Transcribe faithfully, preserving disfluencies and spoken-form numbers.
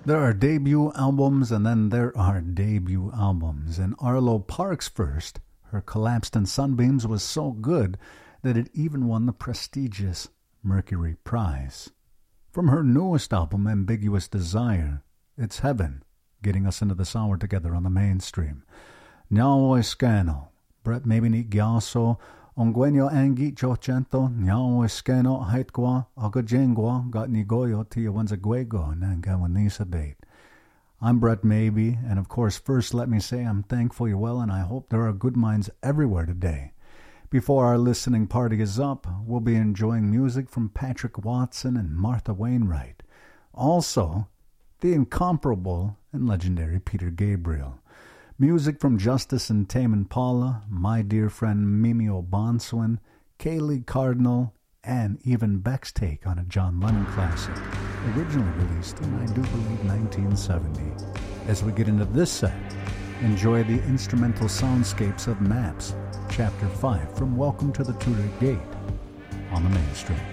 There are debut albums and then there are debut albums. And Arlo Parks' first, Her Collapsed in Sunbeams, was so good that it even won the prestigious Mercury Prize. From her newest album, Ambiguous Desire, it's Heaven, getting us into this hour together on the mainstream. Nyao Escano, Brett Mabini Gyaso, Onguenyo Angi Chocento, Nyao Escano, Haitgua, Agajengua, Gatnigoyo, Tiawanzaguego, Nangawanisa Date. I'm Brett Maybe, and of course, first let me say I'm thankful you're well, and I hope there are good minds everywhere today. Before our listening party is up, we'll be enjoying music from Patrick Watson and Martha Wainwright. Also, the incomparable and legendary Peter Gabriel. Music from Justice and Tame Impala, my dear friend Mimi O'Bonswin, Kaylee Cardinal, and even Beck's take on a John Lennon classic, originally released in, I do believe, nineteen seventy. As we get into this set, enjoy the instrumental soundscapes of Maps, Chapter five from Welcome to the Tudor Gate on the Mainstream.